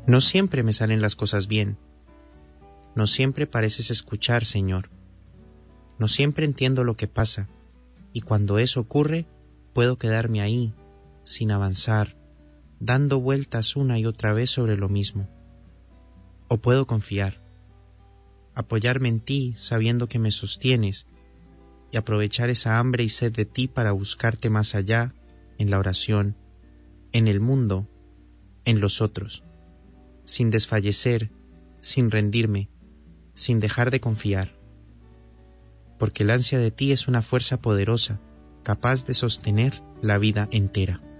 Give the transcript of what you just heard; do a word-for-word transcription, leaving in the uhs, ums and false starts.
No siempre me salen las cosas bien. No siempre pareces escuchar, Señor. No siempre entiendo lo que pasa, y cuando eso ocurre, puedo quedarme ahí, sin avanzar, dando vueltas una y otra vez sobre lo mismo. O puedo confiar, apoyarme en ti sabiendo que me sostienes, y aprovechar esa hambre y sed de ti para buscarte más allá, en la oración, en el mundo, en los otros, sin desfallecer, sin rendirme, sin dejar de confiar. Porque el ansia de ti es una fuerza poderosa, capaz de sostener la vida entera.